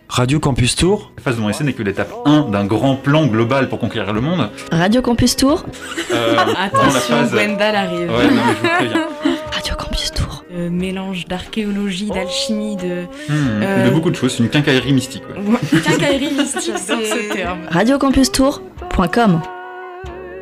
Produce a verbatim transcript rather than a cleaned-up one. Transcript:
Radio Campus Tour. La phase de mon essai n'est que l'étape un d'un grand plan global pour conquérir le monde. Radio Campus Tour. Euh, Attention, phase... Gwendal arrive. Ouais, non, mais je vous préviens. Radio Campus Tour. Euh, mélange d'archéologie, d'alchimie, de... Mmh, Euh, De beaucoup de choses, c'est une quincaillerie mystique. Ouais. Quincaillerie mystique, c'est ce terme. Radio Campus Tour point com.